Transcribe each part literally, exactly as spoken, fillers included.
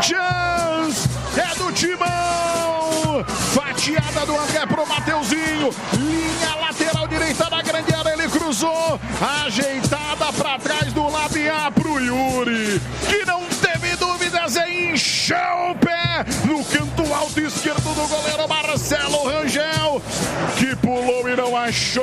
Corinthians! É do Timão! Fatiada do André pro Mateuzinho. Linha lateral direita da grande área, ele cruzou. Ajeitada pra trás do Labiá pro Yuri, que não teve dúvidas em encher o pé no canto alto esquerdo do goleiro Marcelo Rangel, que pulou e não achou.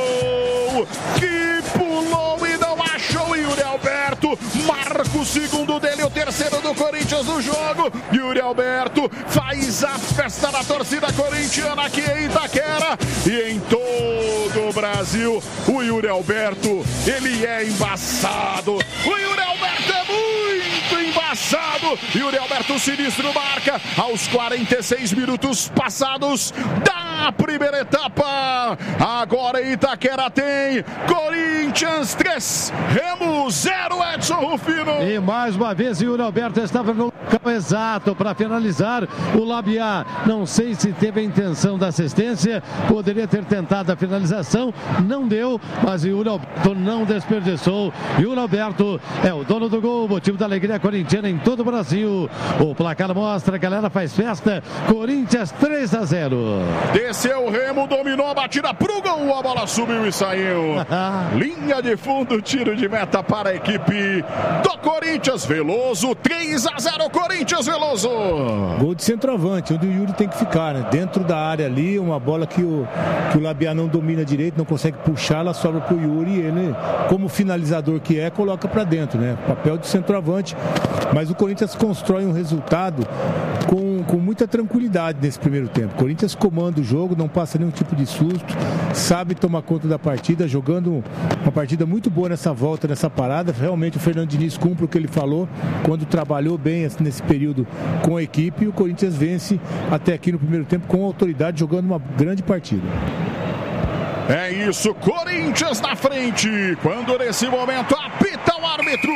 Que pulou e não achou. Yuri Alberto marca o segundo dele, o terceiro do Corinthians no jogo. Yuri Alberto faz a festa da torcida corintiana aqui em Itaquera e em todo o Brasil. O Yuri Alberto, ele é embaçado. O Yuri Alberto é muito embaçado. Yuri Alberto sinistro marca aos quarenta e seis minutos passados da primeira etapa. Agora em Itaquera tem Corinthians três, Remo zero, Edson Rufino. E mais uma vez Yuri Alberto estava no local exato para finalizar. O Labiá, não sei se teve a intenção da assistência, poderia ter tentado a finalização, não deu, mas Yuri Alberto não desperdiçou. Yuri Alberto é o dono do gol, motivo da alegria corintiana em todo o Brasil. O placar mostra, a galera faz festa. Corinthians três a zero. Desceu o Remo, dominou a batida pro gol, a bola subiu e saiu. Linha de fundo, tiro de meta para a equipe do Corinthians. Veloso, três a zero, Corinthians. Veloso. Gol de centroavante, onde o Yuri tem que ficar, né? Dentro da área ali, uma bola que o, que o Labiá não domina direito, não consegue puxar, ela sobra pro Yuri e ele, como finalizador que é, coloca para dentro, né? Papel de centroavante. Mas o Corinthians constrói um resultado com, com muita tranquilidade nesse primeiro tempo. O Corinthians comanda o jogo, não passa nenhum tipo de susto, sabe tomar conta da partida, jogando uma partida muito boa nessa volta, nessa parada. Realmente o Fernando Diniz cumpre o que ele falou quando trabalhou bem nesse período com a equipe, e o Corinthians vence até aqui no primeiro tempo com autoridade, jogando uma grande partida. É isso, Corinthians na frente, quando nesse momento apita o árbitro.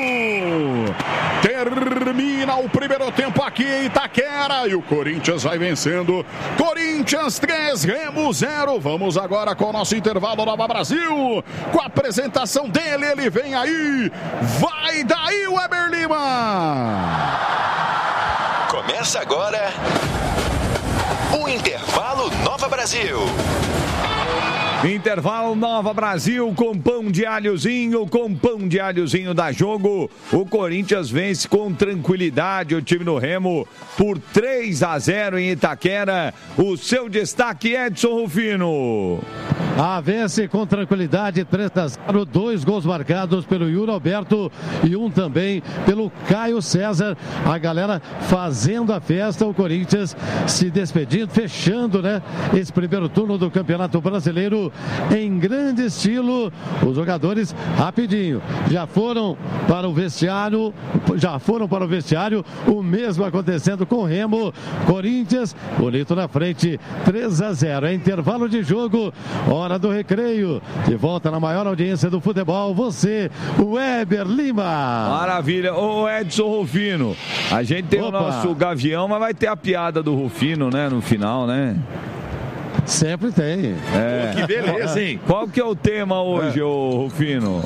Termina o primeiro tempo aqui em Itaquera e o Corinthians vai vencendo. Corinthians três, Remo zero. Vamos agora com o nosso intervalo Nova Brasil, com a apresentação dele, ele vem aí. Vai daí, Weber Lima. Começa agora o Intervalo Nova Brasil. Intervalo Nova Brasil com pão de alhozinho, com pão de alhozinho da Jogo. O Corinthians vence com tranquilidade o time do Remo por três a zero em Itaquera. O seu destaque, Edson Rufino. Ah, vence com tranquilidade, três a zero, dois gols marcados pelo Yuri Alberto e um também pelo Caio César. A galera fazendo a festa, o Corinthians se despedindo, fechando, né, esse primeiro turno do Campeonato Brasileiro em grande estilo. Os jogadores rapidinho já foram para o vestiário, já foram para o vestiário, o mesmo acontecendo com o Remo. Corinthians, bonito na frente, três a zero, é intervalo de jogo, hora do recreio, de volta na maior audiência do futebol, você, Weber Lima. Maravilha, ô Edson Rufino, a gente tem Opa. o nosso Gavião, mas vai ter a piada do Rufino, né, no final, né? Sempre tem. É. Pô, que beleza, hein? Qual que é o tema hoje, é. ô Rufino?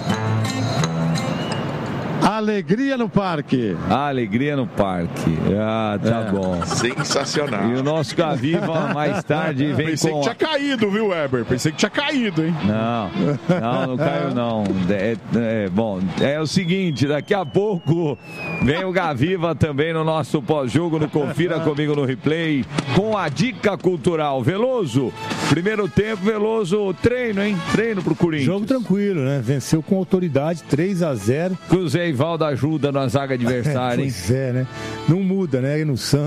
Alegria no parque. Alegria no parque. Ah, tá é. bom. Sensacional. E o nosso Gaviva mais tarde vem Pensei com... que tinha caído, viu, Weber? Pensei que tinha caído, hein? Não, não, não caiu não. É, é, bom, é o seguinte, daqui a pouco vem o Gaviva também no nosso pós-jogo, no Confira Comigo no Replay, com a dica cultural. Veloso, primeiro tempo, Veloso, treino, hein? Treino pro Corinthians. Jogo tranquilo, né? Venceu com autoridade, três a zero. Cruzeiro Valdo ajuda na zaga adversária, hein? É, pois é, né? Não muda, né? Aí no Santos.